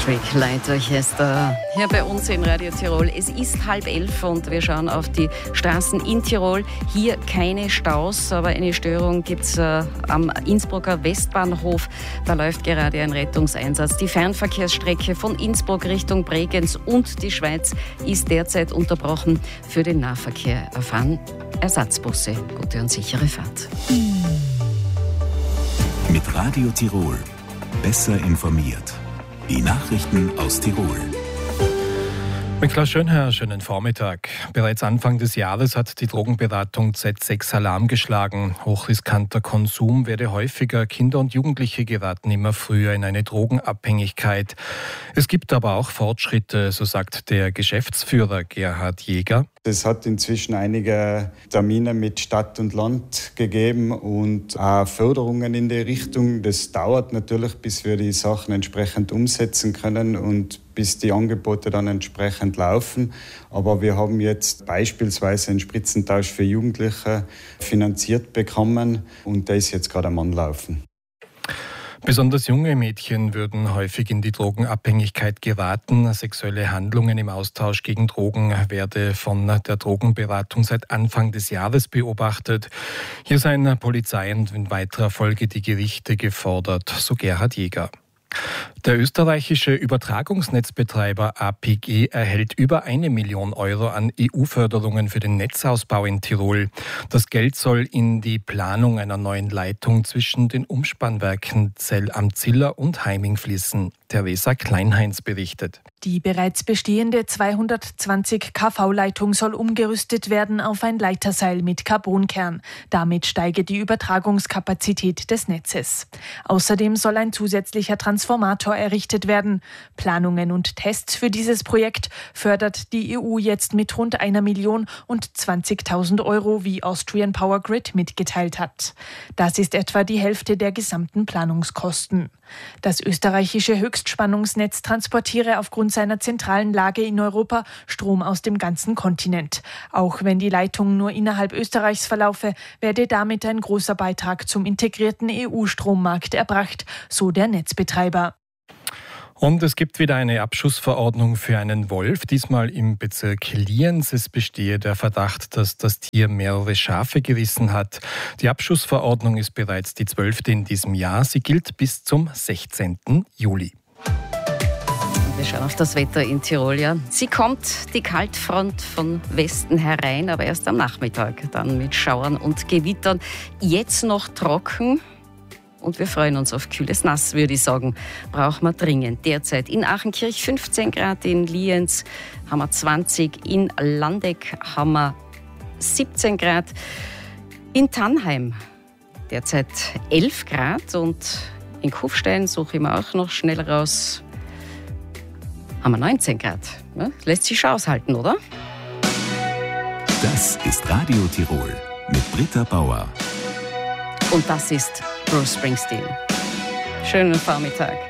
Electric Light Orchester hier bei uns in Radio Tirol. Es ist 10:30 und wir schauen auf die Straßen in Tirol. Hier keine Staus, aber eine Störung gibt es am Innsbrucker Westbahnhof. Da läuft gerade ein Rettungseinsatz. Die Fernverkehrsstrecke von Innsbruck Richtung Bregenz und die Schweiz ist derzeit unterbrochen. Für den Nahverkehr erfahren Ersatzbusse. Gute und sichere Fahrt. Mit Radio Tirol. Besser informiert. Die Nachrichten aus Tirol. Mit Klaus Schönherr, schönen Vormittag. Bereits Anfang des Jahres hat die Drogenberatung Z6 Alarm geschlagen. Hochriskanter Konsum werde häufiger. Kinder und Jugendliche geraten immer früher in eine Drogenabhängigkeit. Es gibt aber auch Fortschritte, so sagt der Geschäftsführer Gerhard Jäger. Es hat inzwischen einige Termine mit Stadt und Land gegeben und auch Förderungen in die Richtung. Das dauert natürlich, bis wir die Sachen entsprechend umsetzen können und bis die Angebote dann entsprechend laufen. Aber wir haben jetzt beispielsweise einen Spritzentausch für Jugendliche finanziert bekommen und der ist jetzt gerade am Anlaufen. Besonders junge Mädchen würden häufig in die Drogenabhängigkeit geraten. Sexuelle Handlungen im Austausch gegen Drogen werde von der Drogenberatung seit Anfang des Jahres beobachtet. Hier seien Polizei und in weiterer Folge die Gerichte gefordert, so Gerhard Jäger. Der österreichische Übertragungsnetzbetreiber APG erhält über 1 Million Euro an EU-Förderungen für den Netzausbau in Tirol. Das Geld soll in die Planung einer neuen Leitung zwischen den Umspannwerken Zell am Ziller und Heiming fließen. Theresa Kleinheinz berichtet. Die bereits bestehende 220 kV-Leitung soll umgerüstet werden auf ein Leiterseil mit Carbonkern. Damit steige die Übertragungskapazität des Netzes. Außerdem soll ein zusätzlicher Transformator errichtet werden. Planungen und Tests für dieses Projekt fördert die EU jetzt mit rund 1 Million und 20.000 Euro, wie Austrian Power Grid mitgeteilt hat. Das ist etwa die Hälfte der gesamten Planungskosten. Das österreichische Höchstspannungsnetz transportiere aufgrund seiner zentralen Lage in Europa Strom aus dem ganzen Kontinent. Auch wenn die Leitung nur innerhalb Österreichs verlaufe, werde damit ein großer Beitrag zum integrierten EU-Strommarkt erbracht, so der Netzbetreiber. Und es gibt wieder eine Abschussverordnung für einen Wolf, diesmal im Bezirk Lienz. Es bestehe der Verdacht, dass das Tier mehrere Schafe gerissen hat. Die Abschussverordnung ist bereits die 12. in diesem Jahr. Sie gilt bis zum 16. Juli. Wir schauen auf das Wetter in Tirol. Ja. Sie kommt, die Kaltfront von Westen herein, aber erst am Nachmittag, dann mit Schauern und Gewittern. Jetzt noch trocken. Und wir freuen uns auf kühles Nass, würde ich sagen. Brauchen wir dringend. Derzeit in Achenkirch 15 Grad, in Lienz haben wir 20, in Landeck haben wir 17 Grad, in Tannheim derzeit 11 Grad und in Kufstein, suche ich mir auch noch schnell raus, haben wir 19 Grad. Ja, lässt sich schon aushalten, oder? Das ist Radio Tirol mit Britta Bauer. Und das ist Bruce Springsteen. Schönen Vormittag.